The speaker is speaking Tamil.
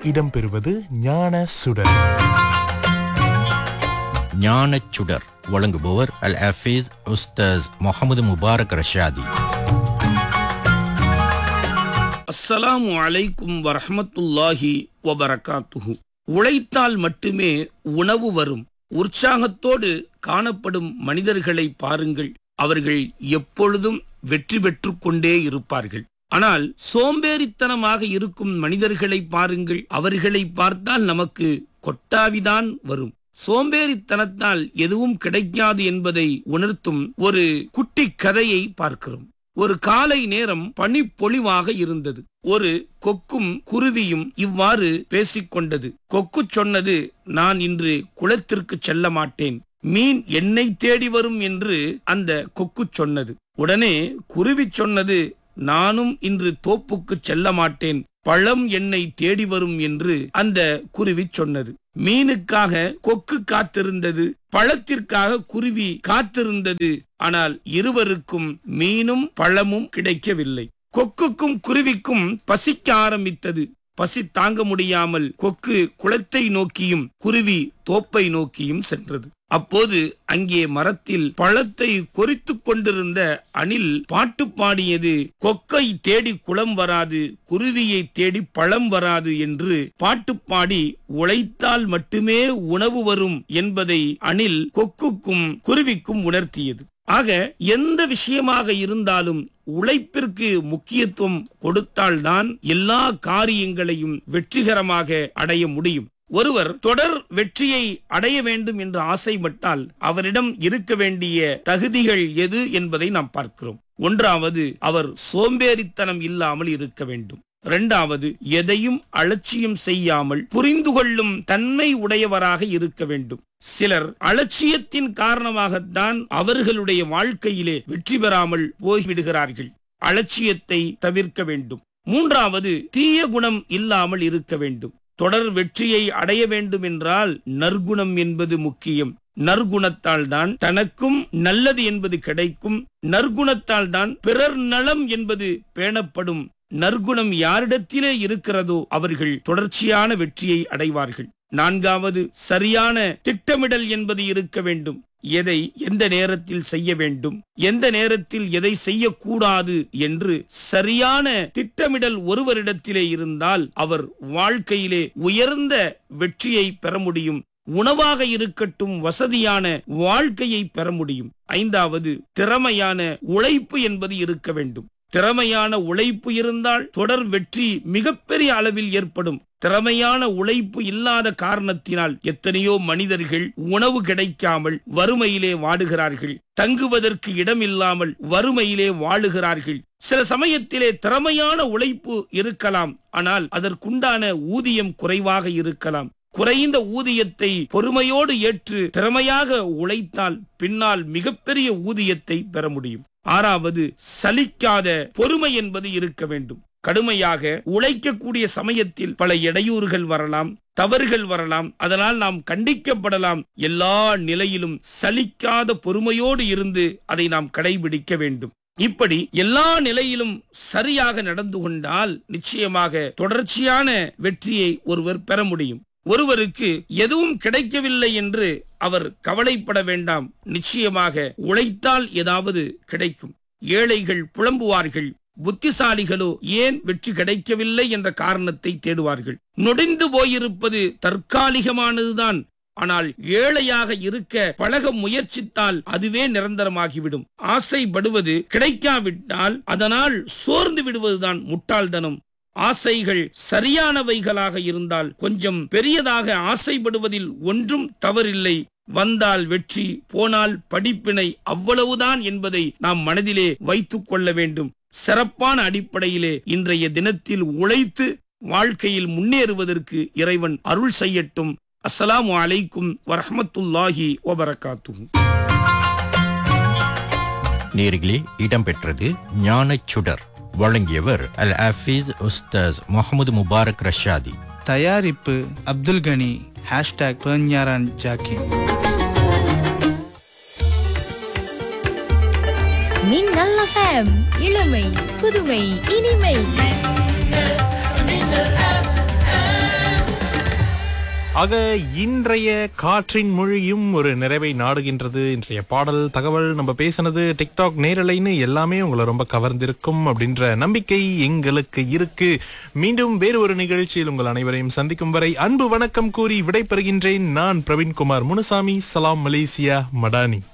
இடம்பெறுவது ஞான சுடர். ஞானச் சுடர் வழங்குபவர் அல் ஹஃபீஸ் உஸ்தாஸ் முஹம்மது முபாரக் ரஷாதி. அஸ்ஸலாமு அலைக்கும் வரஹ்மத்துல்லாஹி வபரகாத்துஹு. உழைத்தால் மட்டுமே உணவு வரும். உற்சாகத்தோடு காணப்படும் மனிதர்களை பாருங்கள். அவர்கள் எப்பொழுதும் வெற்றி பெற்றுக் கொண்டே இருப்பார்கள். ஆனால் சோம்பேறித்தனமாக இருக்கும் மனிதர்களை பாருங்கள். அவர்களை பார்த்தால் நமக்கு கொட்டாவிதான் வரும். சோம்பேறித்தனத்தால் எதுவும் கிடைக்காது என்பதை உணர்த்தும் ஒரு குட்டி கதையை பார்க்கிறோம். ஒரு காலை நேரம் பனிப்பொழிவாக இருந்தது. ஒரு கொக்கும் குருவியும் இவ்வாறு பேசிக்கொண்டது. கொக்கு சொன்னது, நான் இன்று குளத்திற்கு செல்ல மாட்டேன், மீன் என்னை தேடி வரும் என்று அந்த கொக்கு சொன்னது. உடனே குருவி சொன்னது, நானும் இன்று தோப்புக்கு செல்ல மாட்டேன், பழம் என்னை தேடி வரும் என்று அந்த குருவி சொன்னது. மீனுக்காக கொக்கு காத்திருந்தது, பழத்திற்காக குருவி காத்திருந்தது. ஆனால் இருவருக்கும் மீனும் பழமும் கிடைக்கவில்லை. கொக்குக்கும் குருவிக்கும் பசிக்க ஆரம்பித்தது. பசி தாங்க முடியாமல் கொக்கு குளத்தை நோக்கியும் குருவி தோப்பை நோக்கியும் சென்றது. அப்போது அங்கே மரத்தில் பழத்தை கொறித்து கொண்டிருந்த அணில் பாட்டு பாடியது, கொக்கை தேடி குளம் வராது, குருவியை தேடி பழம் வராது என்று பாட்டு பாடி உழைத்தால் மட்டுமே உணவு வரும் என்பதை அணில் கொக்குக்கும் குருவிக்கும் உணர்த்தியது. ஆக எந்த விஷயமாக இருந்தாலும் உழைப்பிற்கு முக்கியத்துவம் கொடுத்தால்தான் எல்லா காரியங்களையும் வெற்றிகரமாக அடைய முடியும். ஒருவர் தொடர் வெற்றியை அடைய வேண்டும் என்று ஆசைப்பட்டால் அவரிடம் இருக்க வேண்டிய தகுதிகள் எது என்பதை நாம் பார்க்கிறோம். ஒன்றாவது, அவர் சோம்பேறித்தனம் இல்லாமல் இருக்க வேண்டும். இரண்டாவது, எதையும் அலட்சியம் செய்யாமல் புரிந்து கொள்ளும் தன்மை உடையவராக இருக்க வேண்டும். சிலர் அலட்சியத்தின் காரணமாகத்தான் அவர்களுடைய வாழ்க்கையிலே வெற்றி பெறாமல் போய்விடுகிறார்கள். அலட்சியத்தை தவிர்க்க வேண்டும். மூன்றாவது, தீய குணம் இல்லாமல் இருக்க வேண்டும். தொடர் வெற்றியை அடைய வேண்டும் என்றால் நற்குணம் என்பது முக்கியம். நற்குணத்தால் தான் தனக்கும் நல்லது என்பது கிடைக்கும். நற்குணத்தால் தான் பிறர் நலம் என்பது பேணப்படும். நற்குணம் யாரிடத்திலே இருக்கிறதோ அவர்கள் தொடர்ச்சியான வெற்றியை அடைவார்கள். நான்காவது, சரியான திட்டமிடல் என்பது இருக்க வேண்டும். எதை எந்த நேரத்தில் செய்ய வேண்டும், எந்த நேரத்தில் எதை செய்யக்கூடாது என்று சரியான திட்டமிடல் ஒருவரிடத்திலே இருந்தால் அவர் வாழ்க்கையிலே உயர்ந்த வெற்றியை பெற முடியும். உணவாக இருக்கட்டும், வசதியான வாழ்க்கையை பெற முடியும். ஐந்தாவது, திறமையான உழைப்பு என்பது இருக்க வேண்டும். திறமையான உழைப்பு இருந்தால் தொடர் வெற்றி மிகப்பெரிய அளவில் ஏற்படும். திறமையான உழைப்பு இல்லாத காரணத்தினால் எத்தனையோ மனிதர்கள் உணவு கிடைக்காமல் வறுமையிலே வாடுகிறார்கள். தங்குவதற்கு இடம் இல்லாமல் வறுமையிலே வாழுகிறார்கள். சில சமயத்திலே திறமையான உழைப்பு இருக்கலாம், ஆனால் அதற்குண்டான ஊதியம் குறைவாக இருக்கலாம். குறைந்த ஊதியத்தை பொறுமையோடு ஏற்று திறமையாக உழைத்தால் பின்னால் மிகப்பெரிய ஊதியத்தை பெற முடியும். ஆறாவது, சலிக்காத பொறுமை என்பது இருக்க வேண்டும். கடுமையாக உழைக்கக்கூடிய சமயத்தில் பல இடையூறுகள் வரலாம், தவறுகள் வரலாம். அதனால் நாம் கண்டிக்கப்படலாம். எல்லா நிலையிலும் சலிக்காத பொறுமையோடு இருந்து அதை நாம் கடைபிடிக்க வேண்டும். இப்படி எல்லா நிலையிலும் சரியாக நடந்து கொண்டால் நிச்சயமாக தொடர்ச்சியான வெற்றியை ஒருவர் பெற முடியும். ஒருவருக்கு எதுவும் கிடைக்கவில்லை என்று அவர் கவலைப்பட வேண்டாம். நிச்சயமாக உழைத்தால் ஏதாவது கிடைக்கும். ஏழைகள் புலம்புவார்கள், புத்திசாலிகளோ ஏன் வெற்றி கிடைக்கவில்லை என்ற காரணத்தை தேடுவார்கள். நொடிந்து போயிருப்பது தற்காலிகமானதுதான். ஆனால் ஏழையாக இருக்க பழக முயற்சித்தால் அதுவே நிரந்தரமாகிவிடும். ஆசைப்படுவது கிடைக்காவிட்டால் அதனால் சோர்ந்து விடுவதுதான் முட்டாள்தனம். ஆசைகள் சரியானவைகளாக இருந்தால் கொஞ்சம் பெரியதாக ஆசைப்படுவதில் ஒன்றும் தவறில்லை. வந்தால் வெற்றி, போனால் படிப்பினை, அவ்வளவுதான் என்பதை நாம் மனதிலே வைத்துக் கொள்ள வேண்டும். சிறப்பான அடிப்படையிலே இன்றைய தினத்தில் உழைத்து வாழ்க்கையில் முன்னேறுவதற்கு இறைவன் அருள் செய்யட்டும். அஸ்ஸலாமு அலைக்கும் வரஹ்மத்துல்லாஹி வபரகாத்துஹு. நேர்களே, இடம்பெற்றது ஞானச் சுடர். வழங்கியவர் அல் ஹஃபீஸ் உஸ்தாஸ் முஹம்மது முபாரக் ரஷாதி. தயாரிப்பு அப்துல் கனி. #பெர்ஞாரான் ஜாக்கின். மின்னல் FM, இளமை புதுமை இனிமை. ஆக இன்றைய காற்றின் மொழியும் ஒரு நிறைவை நாடுகின்றது. இன்றைய பாடல் தகவல் நம்ம பேசினது டிக்டாக் நேரலைன்னு எல்லாமே உங்களை ரொம்ப கவர்ந்திருக்கும் அப்படின்ற நம்பிக்கை எங்களுக்கு இருக்கு. மீண்டும் வேறு ஒரு நிகழ்ச்சியில் உங்கள் அனைவரையும் சந்திக்கும் வரை அன்பு வணக்கம் கூறி விடைபெறுகின்றேன். நான் பிரவீன்குமார் முனுசாமி. சலாம் மலேசியா மடானி.